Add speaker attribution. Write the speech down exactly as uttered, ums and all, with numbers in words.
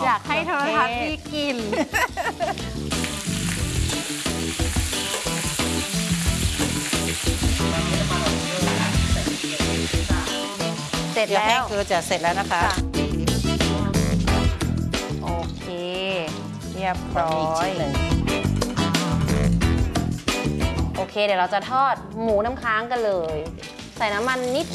Speaker 1: อยากให้โทรทัศน์มีกลิ่นเสร็จ
Speaker 2: เดี๋ยว
Speaker 1: แล้
Speaker 2: แห้ง
Speaker 1: ว
Speaker 2: คือจะเสร็จแล้วนะคะ
Speaker 1: โอเค เรียบร้
Speaker 2: อีก
Speaker 1: อ
Speaker 2: ชิ้
Speaker 1: ย
Speaker 2: นหนึ่ง
Speaker 1: โอเค เดี๋ยวเราจะทอดหมูน้ำค้างกันเลย ใส่น้ำมันนิด